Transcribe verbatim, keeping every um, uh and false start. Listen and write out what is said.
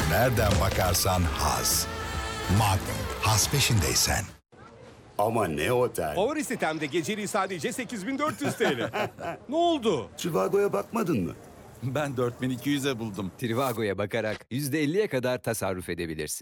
Nereden bakarsan haz. Magnum, haz peşindeysen. Ama ne otel? Favori sitemde geceliği sadece sekiz bin dört yüz T L. Ne oldu? Trivago'ya bakmadın mı? Ben dört bin iki yüze buldum. Trivago'ya bakarak yüzde elliye kadar tasarruf edebilirsin.